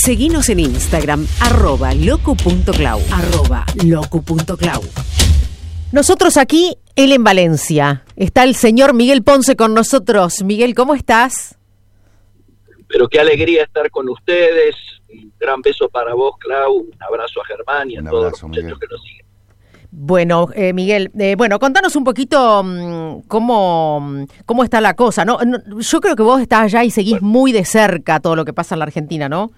Seguinos en Instagram, @locu.clau, @locu.clau. Nosotros aquí, él en Valencia. Está el señor Miguel Ponce con nosotros. Miguel, ¿cómo estás? Pero qué alegría estar con ustedes. Un gran beso para vos, Clau. Un abrazo a Germán y a todos los muchachos que nos siguen. Bueno, Miguel, contanos un poquito cómo está la cosa, ¿no? Yo creo que vos estás allá y seguís muy de cerca todo lo que pasa en la Argentina, ¿no?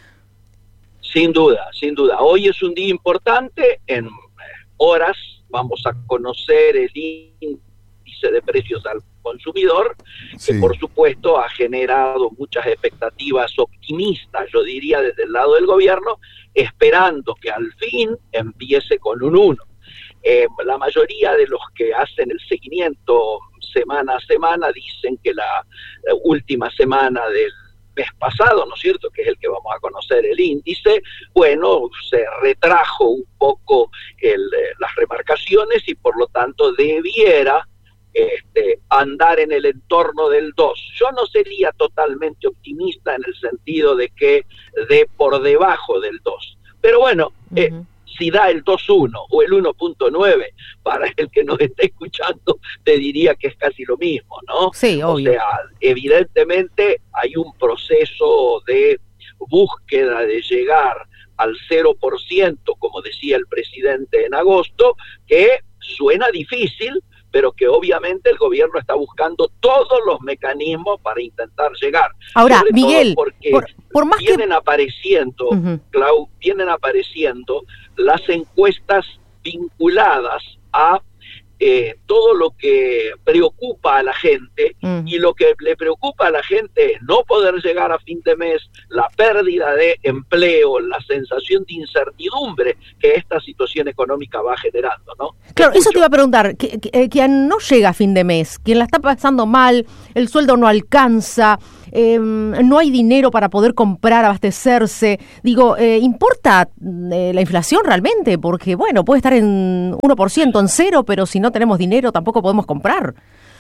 Sin duda, sin duda. Hoy es un día importante. En horas vamos a conocer el índice de precios al consumidor, que por supuesto ha generado muchas expectativas optimistas, yo diría, desde el lado del gobierno, esperando que al fin empiece con un 1. La mayoría de los que hacen el seguimiento semana a semana dicen que la última semana del mes pasado, ¿no es cierto?, que es el que vamos a conocer el índice, bueno, se retrajo un poco las remarcaciones y por lo tanto debiera andar en el entorno del 2. Yo no sería totalmente optimista en el sentido de que dé por debajo del 2, pero bueno, si da el 2.1 o el 1.9, para el que nos esté escuchando, te diría que es casi lo mismo, ¿no? Sí, obvio. O sea, evidentemente hay un proceso de búsqueda de llegar al 0%, como decía el presidente en agosto, que suena difícil, pero que obviamente el gobierno está buscando todos los mecanismos para intentar llegar. Ahora, sobre Miguel, todo porque por más vienen apareciendo, Clau, vienen apareciendo las encuestas vinculadas a todo lo que preocupa a la gente, y lo que le preocupa a la gente es no poder llegar a fin de mes, la pérdida de empleo, la sensación de incertidumbre que esta situación económica va generando, ¿no? Claro, eso te iba a preguntar, quien no llega a fin de mes, quien la está pasando mal, el sueldo no alcanza, no hay dinero para poder comprar, abastecerse, digo, ¿importa la inflación realmente? Porque, bueno, puede estar en 1%, en 0%, pero si no tenemos dinero tampoco podemos comprar.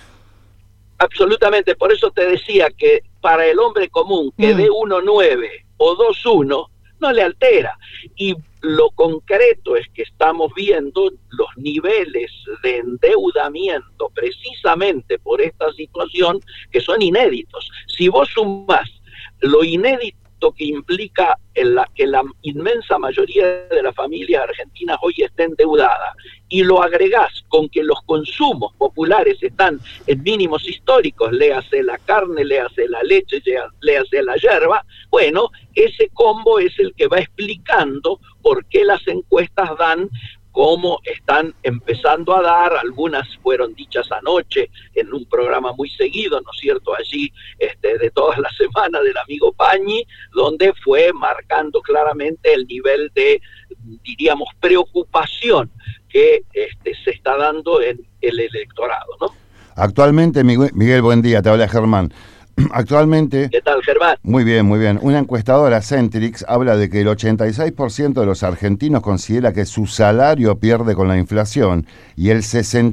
Absolutamente, por eso te decía que para el hombre común que dé 1.9 o 2.1 no le altera, y lo concreto es que estamos viendo los niveles de endeudamiento precisamente por esta situación que son inéditos. Si vos sumás lo inédito que implica que la inmensa mayoría de las familias argentinas hoy esté endeudada, y lo agregás con que los consumos populares están en mínimos históricos, léase la carne, léase la leche, léase la yerba, bueno, ese combo es el que va explicando por qué las encuestas dan como están empezando a dar. Algunas fueron dichas anoche en un programa muy seguido, ¿no es cierto?, allí de todas las semanas del amigo Pañi, donde fue marcando claramente el nivel de, diríamos, preocupación que se está dando en el electorado, ¿no? Actualmente, Miguel, buen día, te habla Germán. Actualmente... ¿Qué tal, Germán? Muy bien, muy bien. Una encuestadora, Centrix, habla de que el 86% de los argentinos considera que su salario pierde con la inflación, y el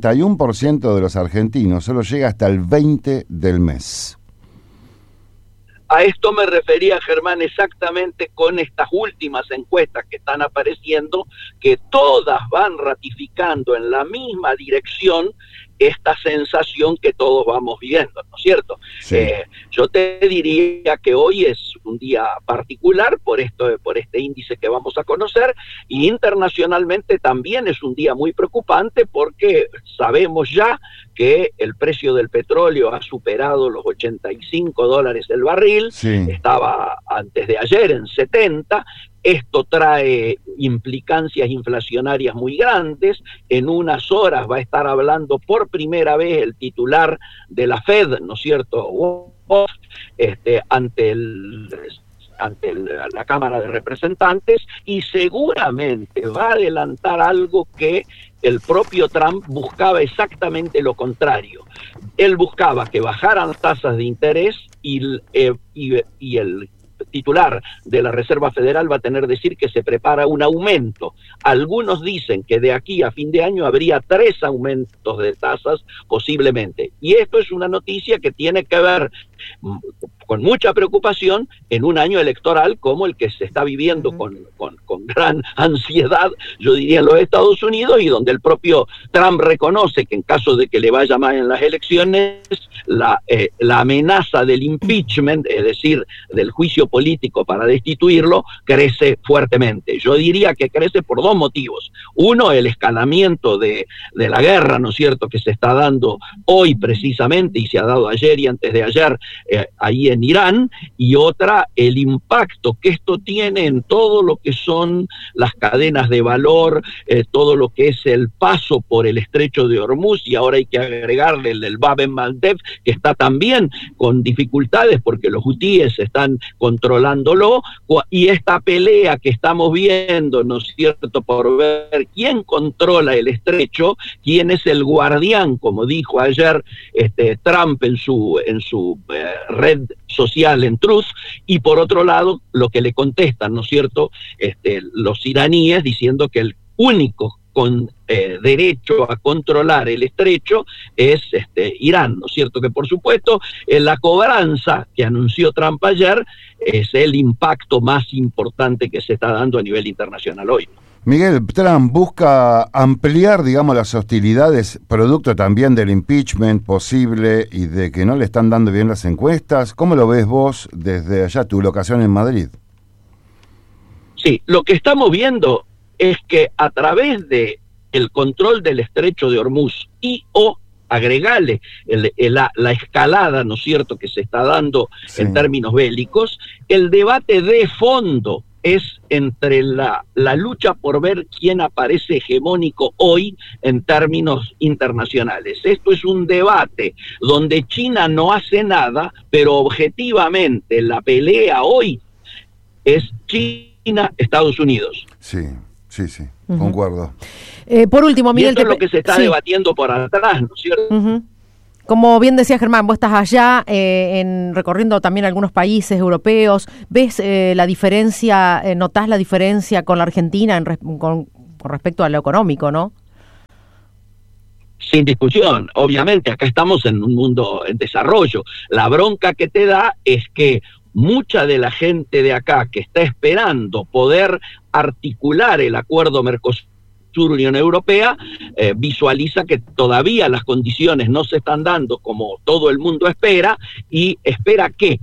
61% de los argentinos solo llega hasta el 20 del mes. A esto me refería, Germán, exactamente con estas últimas encuestas que están apareciendo, que todas van ratificando en la misma dirección esta sensación que todos vamos viviendo, ¿no es cierto? Sí. Yo te diría que hoy es un día particular por este índice que vamos a conocer, y internacionalmente también es un día muy preocupante porque sabemos ya que el precio del petróleo ha superado los $85 el barril, estaba antes de ayer en 70. Esto trae implicancias inflacionarias muy grandes. En unas horas va a estar hablando por primera vez el titular de la Fed, ¿no es cierto?, ante la Cámara de Representantes, y seguramente va a adelantar algo que el propio Trump buscaba exactamente lo contrario. Él buscaba que bajaran las tasas de interés, y el titular de la Reserva Federal va a tener que decir que se prepara un aumento. Algunos dicen que de aquí a fin de año habría 3 aumentos de tasas posiblemente. Y esto es una noticia que tiene que ver con mucha preocupación en un año electoral como el que se está viviendo con gran ansiedad, yo diría, en los Estados Unidos, y donde el propio Trump reconoce que en caso de que le vaya mal en las elecciones, la amenaza del impeachment, es decir, del juicio político para destituirlo, crece fuertemente. Yo diría que crece por dos motivos. Uno, el escalamiento de la guerra, ¿no es cierto?, que se está dando hoy precisamente, y se ha dado ayer y antes de ayer ahí en Irán, y otra, el impacto que esto tiene en todo lo que son las cadenas de valor, todo lo que es el paso por el estrecho de Hormuz, y ahora hay que agregarle el del Bab el-Mandeb, que está también con dificultades porque los hutíes están controlándolo, y esta pelea que estamos viendo, ¿no es cierto?, por ver quién controla el estrecho, quién es el guardián, como dijo ayer Trump en su red social en Truth, y por otro lado lo que le contestan, ¿no es cierto?, los iraníes, diciendo que el único con derecho a controlar el estrecho es Irán, ¿no es cierto?, que por supuesto la cobranza que anunció Trump ayer es el impacto más importante que se está dando a nivel internacional hoy. Miguel, Trump busca ampliar, digamos, las hostilidades, producto también del impeachment posible y de que no le están dando bien las encuestas. ¿Cómo lo ves vos desde allá, tu locación en Madrid? Sí, lo que estamos viendo es que a través de el control del estrecho de Hormuz y agregarle la escalada, ¿no es cierto?, que se está dando en términos bélicos, el debate de fondo es entre la lucha por ver quién aparece hegemónico hoy en términos internacionales. Esto es un debate donde China no hace nada, pero objetivamente la pelea hoy es China-Estados Unidos. Sí, concuerdo. Por último, Miguel... Y esto es lo que se está debatiendo por atrás, ¿no es cierto? Como bien decía Germán, vos estás allá recorriendo también algunos países europeos. ¿Ves la diferencia, notás la diferencia con la Argentina con respecto a lo económico, no? Sin discusión. Obviamente, acá estamos en un mundo en desarrollo. La bronca que te da es que mucha de la gente de acá que está esperando poder articular el acuerdo Mercosur-Unión Europea, visualiza que todavía las condiciones no se están dando como todo el mundo espera, y espera que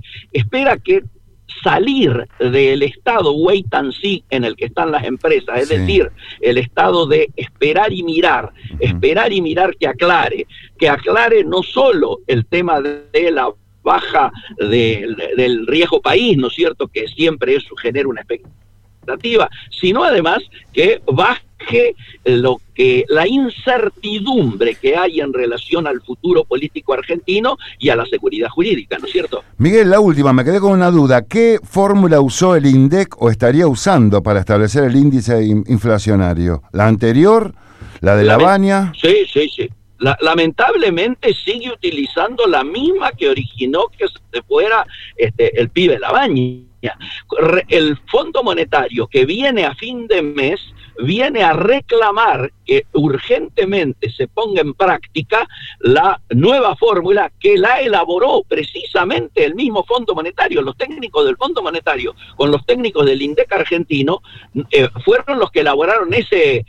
salir del estado wait and see en el que están las empresas, es decir, el estado de esperar y mirar que aclare no solo el tema de la baja del riesgo país, ¿no es cierto?, que siempre eso genera una expectativa, sino además que baje la incertidumbre que hay en relación al futuro político argentino y a la seguridad jurídica, ¿no es cierto? Miguel, la última, me quedé con una duda. ¿Qué fórmula usó el INDEC o estaría usando para establecer el índice inflacionario? ¿La anterior? ¿La de La Baña? Sí. Lamentablemente sigue utilizando la misma que originó que se fuera el pibe La Baña. El Fondo Monetario, que viene a fin de mes, viene a reclamar que urgentemente se ponga en práctica la nueva fórmula que la elaboró precisamente el mismo Fondo Monetario. Los técnicos del Fondo Monetario con los técnicos del INDEC argentino fueron los que elaboraron ese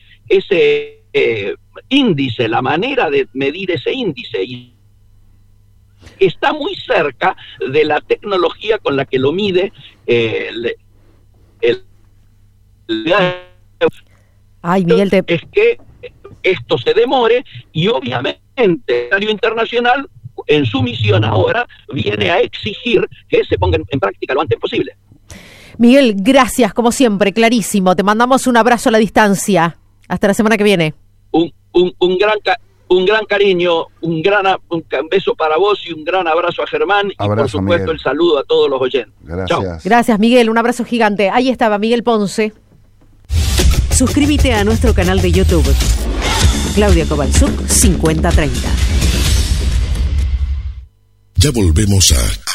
índice, la manera de medir ese índice, y está muy cerca de la tecnología con la que lo mide Miguel, es que esto se demore, y obviamente el Monetario Internacional en su misión ahora viene a exigir que se ponga en práctica lo antes posible. Miguel, gracias, como siempre, clarísimo. Te mandamos un abrazo a la distancia. Hasta la semana que viene. Un gran cariño, un beso para vos y un gran abrazo a Germán, y por supuesto Miguel, el saludo a todos los oyentes. Gracias. Chau. Gracias, Miguel, un abrazo gigante. Ahí estaba Miguel Ponce. Suscríbete a nuestro canal de YouTube. Claudia Kowalczuk 5030. Ya volvemos a